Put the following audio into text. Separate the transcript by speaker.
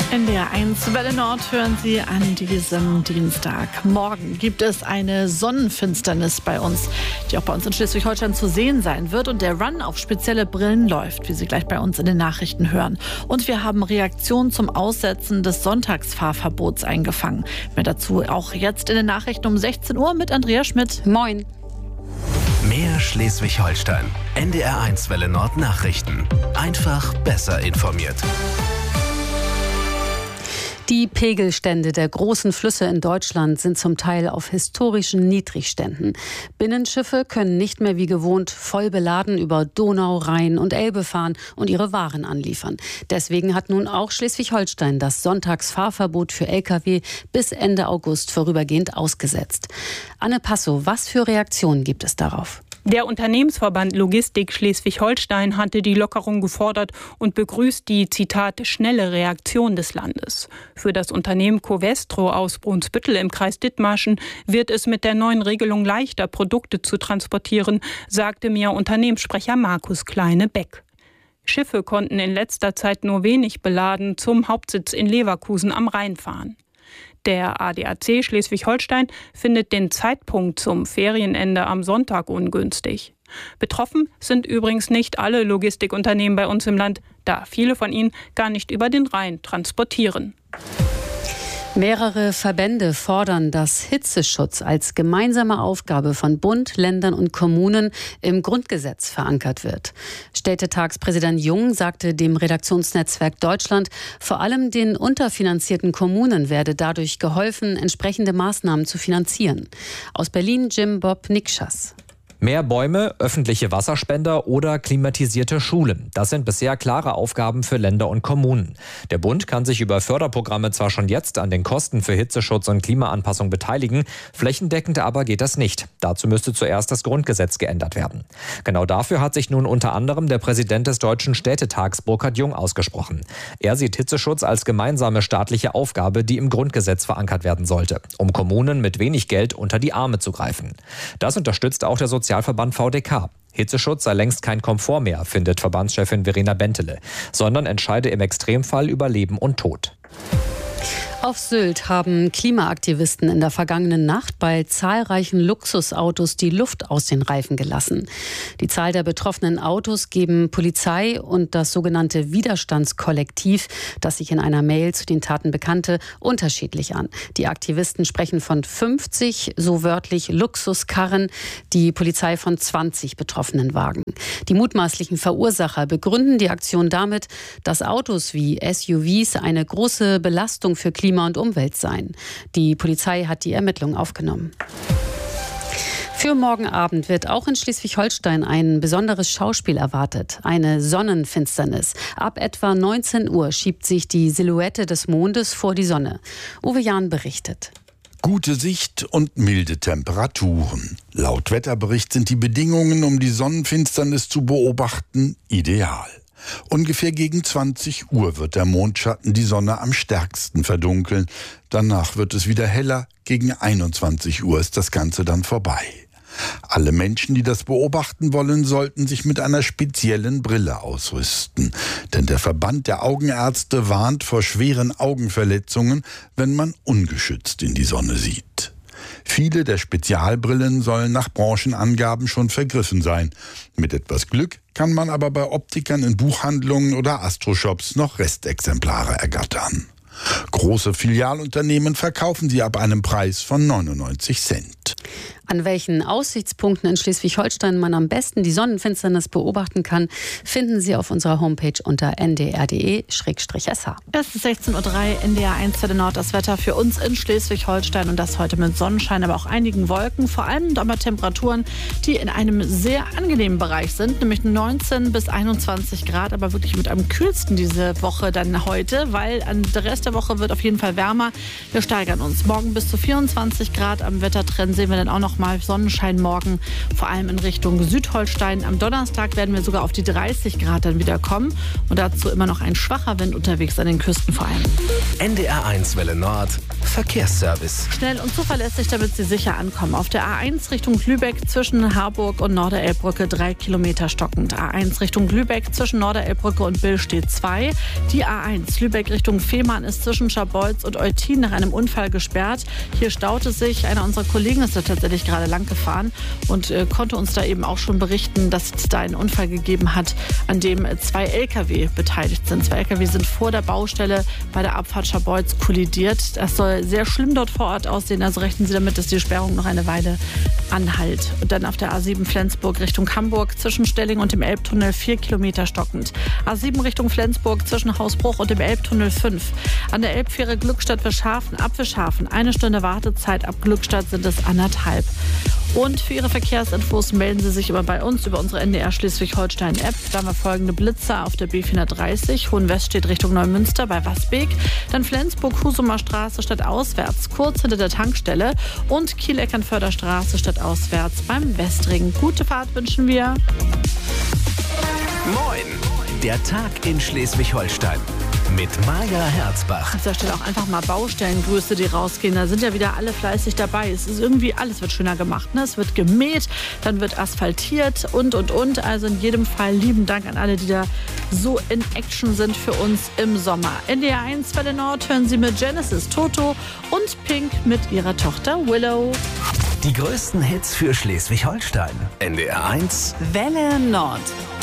Speaker 1: NDR 1 Welle Nord hören Sie an diesem Dienstag. Morgen gibt es eine Sonnenfinsternis bei uns, die auch bei uns in Schleswig-Holstein zu sehen sein wird. Und der Run auf spezielle Brillen läuft, wie Sie gleich bei uns in den Nachrichten hören. Und wir haben Reaktionen zum Aussetzen des Sonntagsfahrverbots eingefangen. Mehr dazu auch jetzt in den Nachrichten um 16 Uhr mit Andrea Schmidt.
Speaker 2: Moin.
Speaker 3: Mehr Schleswig-Holstein. NDR 1 Welle Nord Nachrichten. Einfach besser informiert.
Speaker 2: Die Pegelstände der großen Flüsse in Deutschland sind zum Teil auf historischen Niedrigständen. Binnenschiffe können nicht mehr wie gewohnt voll beladen über Donau, Rhein und Elbe fahren und ihre Waren anliefern. Deswegen hat nun auch Schleswig-Holstein das Sonntagsfahrverbot für Lkw bis Ende August vorübergehend ausgesetzt. Anne Passow, was für Reaktionen gibt es darauf?
Speaker 4: Der Unternehmensverband Logistik Schleswig-Holstein hatte die Lockerung gefordert und begrüßt die, Zitat, schnelle Reaktion des Landes. Für das Unternehmen Covestro aus Brunsbüttel im Kreis Dithmarschen wird es mit der neuen Regelung leichter, Produkte zu transportieren, sagte mir Unternehmenssprecher Markus Kleine-Beck. Schiffe konnten in letzter Zeit nur wenig beladen zum Hauptsitz in Leverkusen am Rhein fahren. Der ADAC Schleswig-Holstein findet den Zeitpunkt zum Ferienende am Sonntag ungünstig. Betroffen sind übrigens nicht alle Logistikunternehmen bei uns im Land, da viele von ihnen gar nicht über den Rhein transportieren.
Speaker 2: Mehrere Verbände fordern, dass Hitzeschutz als gemeinsame Aufgabe von Bund, Ländern und Kommunen im Grundgesetz verankert wird. Städtetagspräsident Jung sagte dem Redaktionsnetzwerk Deutschland, vor allem den unterfinanzierten Kommunen werde dadurch geholfen, entsprechende Maßnahmen zu finanzieren. Aus Berlin Jim Bob Nikschas.
Speaker 5: Mehr Bäume, öffentliche Wasserspender oder klimatisierte Schulen. Das sind bisher klare Aufgaben für Länder und Kommunen. Der Bund kann sich über Förderprogramme zwar schon jetzt an den Kosten für Hitzeschutz und Klimaanpassung beteiligen, flächendeckend aber geht das nicht. Dazu müsste zuerst das Grundgesetz geändert werden. Genau dafür hat sich nun unter anderem der Präsident des Deutschen Städtetags Burkhard Jung ausgesprochen. Er sieht Hitzeschutz als gemeinsame staatliche Aufgabe, die im Grundgesetz verankert werden sollte, um Kommunen mit wenig Geld unter die Arme zu greifen. Das unterstützt auch der Sozialverband VDK. Hitzeschutz sei längst kein Komfort mehr, findet Verbandschefin Verena Bentele, sondern entscheide im Extremfall über Leben und Tod.
Speaker 2: Auf Sylt haben Klimaaktivisten in der vergangenen Nacht bei zahlreichen Luxusautos die Luft aus den Reifen gelassen. Die Zahl der betroffenen Autos geben Polizei und das sogenannte Widerstandskollektiv, das sich in einer Mail zu den Taten bekannte, unterschiedlich an. Die Aktivisten sprechen von 50, so wörtlich, Luxuskarren, die Polizei von 20 betroffenen Wagen. Die mutmaßlichen Verursacher begründen die Aktion damit, dass Autos wie SUVs eine große Belastung für Klima und Umwelt seien. Die Polizei hat die Ermittlung aufgenommen. Für morgen Abend wird auch in Schleswig-Holstein ein besonderes Schauspiel erwartet, eine Sonnenfinsternis. Ab etwa 19 Uhr schiebt sich die Silhouette des Mondes vor die Sonne. Uwe Jahn berichtet.
Speaker 6: Gute Sicht und milde Temperaturen. Laut Wetterbericht sind die Bedingungen, um die Sonnenfinsternis zu beobachten, ideal. Ungefähr gegen 20 Uhr wird der Mondschatten die Sonne am stärksten verdunkeln. Danach wird es wieder heller. Gegen 21 Uhr ist das Ganze dann vorbei. Alle Menschen, die das beobachten wollen, sollten sich mit einer speziellen Brille ausrüsten. Denn der Verband der Augenärzte warnt vor schweren Augenverletzungen, wenn man ungeschützt in die Sonne sieht. Viele der Spezialbrillen sollen nach Branchenangaben schon vergriffen sein. Mit etwas Glück kann man aber bei Optikern in Buchhandlungen oder Astroshops noch Restexemplare ergattern. Große Filialunternehmen verkaufen sie ab einem Preis von 99 Cent.
Speaker 2: An welchen Aussichtspunkten in Schleswig-Holstein man am besten die Sonnenfinsternis beobachten kann, finden Sie auf unserer Homepage unter ndr.de/sh.
Speaker 1: Es ist 16:03 Uhr, NDR 1 Welle Nord, das Wetter für uns in Schleswig-Holstein und das heute mit Sonnenschein, aber auch einigen Wolken, vor allem aber Temperaturen, die in einem sehr angenehmen Bereich sind, nämlich 19 bis 21 Grad, aber wirklich mit am kühlsten diese Woche dann heute, weil der Rest der Woche wird auf jeden Fall wärmer. Wir steigern uns. Morgen bis zu 24 Grad. Am Wettertrend sehen wir dann auch noch mal Sonnenschein morgen, vor allem in Richtung Südholstein. Am Donnerstag werden wir sogar auf die 30 Grad dann wieder kommen und dazu immer noch ein schwacher Wind unterwegs an den Küsten vor allem.
Speaker 3: NDR 1 Welle Nord Verkehrsservice.
Speaker 1: Schnell und zuverlässig, damit Sie sicher ankommen. Auf der A1 Richtung Lübeck zwischen Harburg und Norderelbbrücke 3 Kilometer stockend. A1 Richtung Lübeck zwischen Norderelbbrücke und Bill steht 2. Die A1 Lübeck Richtung Fehmarn ist zwischen Scharbeutz und Eutin nach einem Unfall gesperrt. Hier staute sich. Einer unserer Kollegen ist da tatsächlich gerade lang gefahren und konnte uns da eben auch schon berichten, dass es da einen Unfall gegeben hat, an dem 2 Lkw beteiligt sind. 2 Lkw sind vor der Baustelle bei der Abfahrt Scharbeutz kollidiert. Das soll sehr schlimm dort vor Ort aussehen. Also rechnen Sie damit, dass die Sperrung noch eine Weile anhält. Und dann auf der A7 Flensburg Richtung Hamburg zwischen Stelling und dem Elbtunnel 4 Kilometer stockend. A7 Richtung Flensburg zwischen Hausbruch und dem Elbtunnel 5. An der Elbfähre Glückstadt Wischhafen ab Wischhafen 1 Stunde Wartezeit, ab Glückstadt sind es 1,5. Und für Ihre Verkehrsinfos melden Sie sich immer bei uns über unsere NDR Schleswig-Holstein-App. Da haben wir folgende Blitzer auf der B430. Hohenwest steht Richtung Neumünster bei Wasbeek. Dann Flensburg-Husumer Straße stadtauswärts, kurz hinter der Tankstelle. Und Kiel-Eckernförder Straße stadtauswärts beim Westring. Gute Fahrt wünschen wir.
Speaker 3: Moin, der Tag in Schleswig-Holstein. Mit Maja Herzbach.
Speaker 1: An dieser Stelle auch einfach mal Baustellengrüße, die rausgehen. Da sind ja wieder alle fleißig dabei. Es ist irgendwie, alles wird schöner gemacht. Ne? Es wird gemäht, dann wird asphaltiert und. Also in jedem Fall lieben Dank an alle, die da so in Action sind für uns im Sommer. NDR 1 Welle Nord hören Sie mit Genesis, Toto und Pink mit ihrer Tochter Willow.
Speaker 3: Die größten Hits für Schleswig-Holstein. NDR 1
Speaker 1: Welle Nord.